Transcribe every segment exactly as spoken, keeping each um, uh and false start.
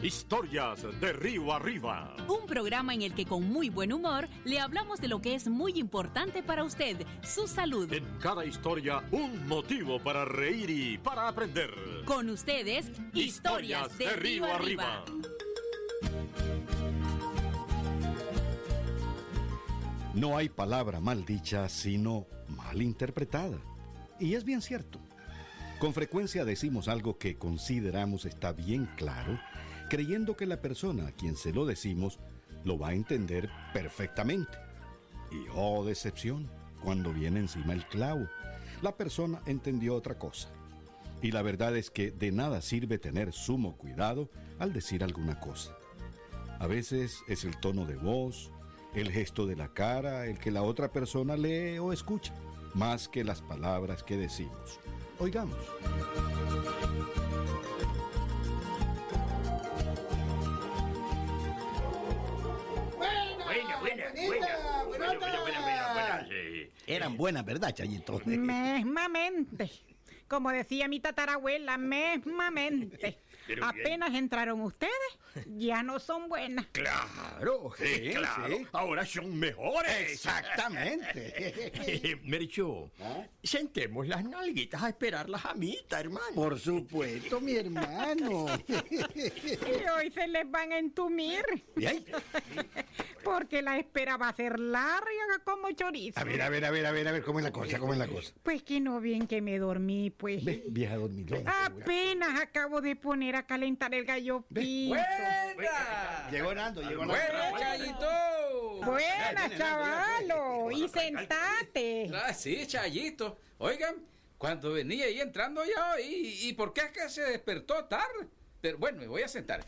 Historias de Río Arriba. Un programa en el que con muy buen humor le hablamos de lo que es muy importante para usted, su salud. En cada historia, un motivo para reír y para aprender. Con ustedes, Historias, Historias de, de Río Arriba. Arriba. No hay palabra mal dicha, sino mal interpretada. Y es bien cierto. Con frecuencia decimos algo que consideramos está bien claro, creyendo que la persona a quien se lo decimos lo va a entender perfectamente. Y oh, decepción, cuando viene encima el clavo, la persona entendió otra cosa. Y la verdad es que de nada sirve tener sumo cuidado al decir alguna cosa. A veces es el tono de voz, el gesto de la cara, el que la otra persona lee o escucha, más que las palabras que decimos. Oigamos. Buena, buena, buena, buena, buena, buena, buena, buena, sí. Eran buenas, ¿verdad, Chayito? Mesmamente. Como decía mi tatarabuela, mesmamente. Pero apenas bien. Entraron ustedes, ya no son buenas. Claro, sí, claro. Sí. Ahora son mejores. Exactamente. Mercho, ¿ah? Sentemos las nalguitas a esperar la jamita, hermano. Por supuesto, mi hermano. Y hoy se les van a entumir. ¿Y ahí? Porque la espera va a ser larga como chorizo. A ver, a ver, a ver, a ver, a ver, ¿cómo es la cosa? ¿Cómo es la cosa? Pues que no bien que me dormí, pues. Ve, vieja dormilona. Apenas acabo de poner a calentar el gallo pinto. ¡Buena! Llegó Nando, llegó Nando. ¡Buena, Chayito! Buena, chavalo. Y sentate. Ah, sí, Chayito. Oigan, cuando venía ahí entrando yo, ¿y, y por qué es que se despertó tarde? Pero bueno, me voy a sentar.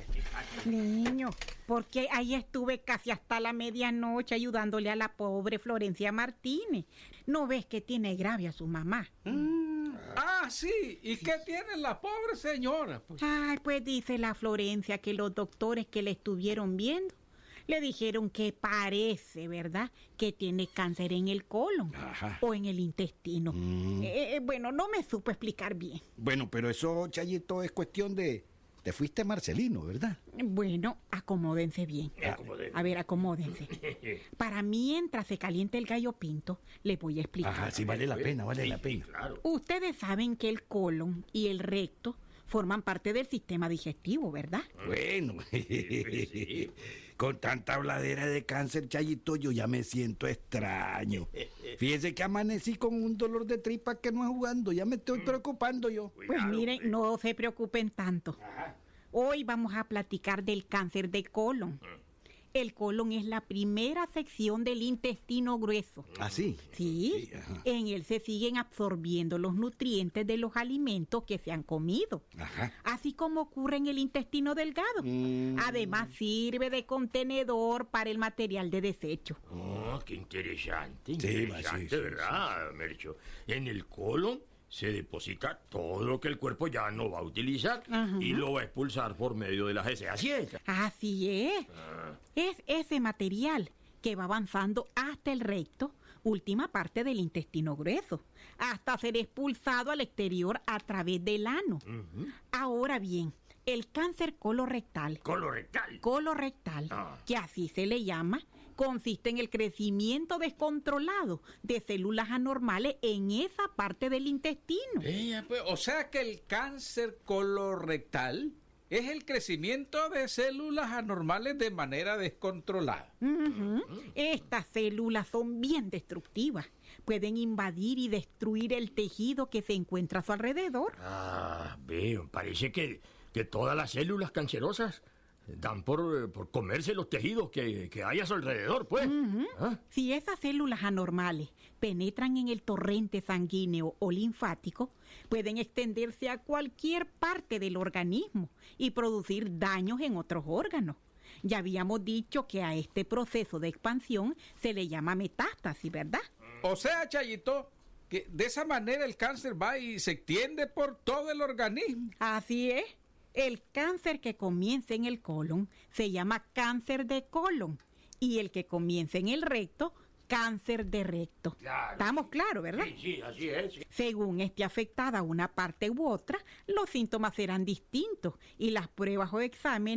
Niño, porque ahí estuve casi hasta la medianoche ayudándole a la pobre Florencia Martínez. ¿No ves que tiene grave a su mamá? Mm. Ah, sí. ¿Y qué tiene la pobre señora? Pues? Ay, pues dice la Florencia que los doctores que le estuvieron viendo le dijeron que parece, ¿verdad?, que tiene cáncer en el colon. Ajá. O en el intestino. Mm. Eh, bueno, no me supo explicar bien. Bueno, pero eso, Chayito, es cuestión de... Te fuiste Marcelino, ¿verdad? Bueno, acomódense bien. Acomódense. A ver, acomódense. Para mientras se caliente el gallo pinto, les voy a explicar. Ajá, sí, vale la pena, vale sí, la pena. Sí, claro. Ustedes saben que el colon y el recto forman parte del sistema digestivo, ¿verdad? Bueno, sí. Con tanta habladera de cáncer, Chayito, yo ya me siento extraño. Fíjese que amanecí con un dolor de tripa que no es jugando, ya me estoy preocupando yo. Pues cuidado, miren, pues. No se preocupen tanto. Ajá. Hoy vamos a platicar del cáncer de colon. Ajá. El colon es la primera sección del intestino grueso. ¿Ah, sí? Sí. sí en él se siguen absorbiendo los nutrientes de los alimentos que se han comido. Ajá. Así como ocurre en el intestino delgado. Mm. Además, sirve de contenedor para el material de desecho. Oh, qué interesante. Sí, interesante, sí, sí, ¿verdad, sí. Mercho? En el colon se deposita todo lo que el cuerpo ya no va a utilizar. Ajá. Y lo va a expulsar por medio de las heces. Así es. Así es. Ah. Es ese material que va avanzando hasta el recto, última parte del intestino grueso, hasta ser expulsado al exterior a través del ano. Uh-huh. Ahora bien, el cáncer colorectal. ¿Colorectal? Colorectal, ah. que así se le llama, consiste en el crecimiento descontrolado de células anormales en esa parte del intestino. Eh, pues, o sea que el cáncer colorectal es el crecimiento de células anormales de manera descontrolada. Uh-huh. Estas células son bien destructivas. Pueden invadir y destruir el tejido que se encuentra a su alrededor. Ah, veo. Parece que, que todas las células cancerosas dan por, por comerse los tejidos que, que hay a su alrededor, pues. Uh-huh. ¿Ah? Si esas células anormales penetran en el torrente sanguíneo o linfático, pueden extenderse a cualquier parte del organismo y producir daños en otros órganos. Ya habíamos dicho que a este proceso de expansión se le llama metástasis, ¿verdad? O sea, Chayito, que de esa manera el cáncer va y se extiende por todo el organismo. Así es. El cáncer que comienza en el colon se llama cáncer de colon y el que comienza en el recto, cáncer de recto. Claro, Estamos sí. claros, ¿verdad? Sí, sí, así es. Sí. Según esté afectada una parte u otra, los síntomas serán distintos y las pruebas o exámenes